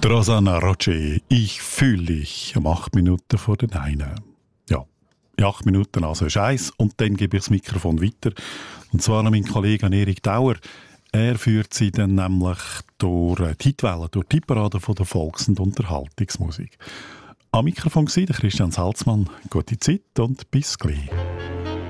Rosanna Roche, ich fühle dich, um 8 Minuten vor den einen. Ja, in 8 Minuten also ist eins und dann gebe ich das Mikrofon weiter. Und zwar an meinen Kollegen Erik Dauer. Er führt sie dann nämlich durch die Hitwelle, durch die Parade von der Volks- und Unterhaltungsmusik. Am Mikrofon war der Christian Salzmann. Gute Zeit und bis gleich.